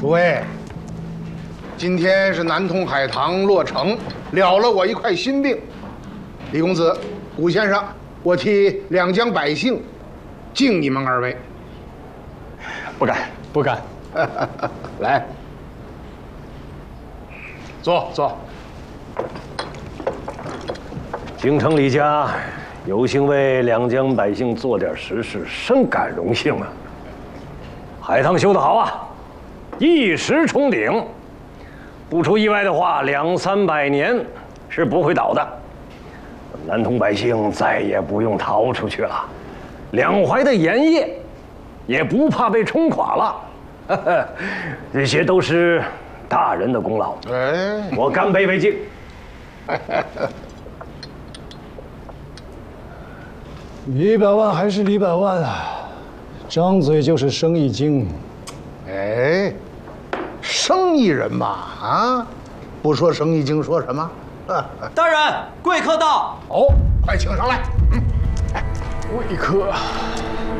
诸位，今天是南通海棠落成，了了我一块心病。李公子、古先生，我替两江百姓敬你们二位。 不敢，不敢。 来，坐坐。 京城李家有幸为两江百姓做点实事，深感荣幸啊！海棠修得好啊，一时冲顶，不出意外的话，200、300年是不会倒的。南通百姓再也不用逃出去了，两淮的盐业也不怕被冲垮了。这些都是大人的功劳，我干杯为敬。 李百万还是李百万啊，张嘴就是生意经。 哎，生意人嘛，啊，不说生意经说什么？ 大人，贵客到。 哦，快请上来。 贵客。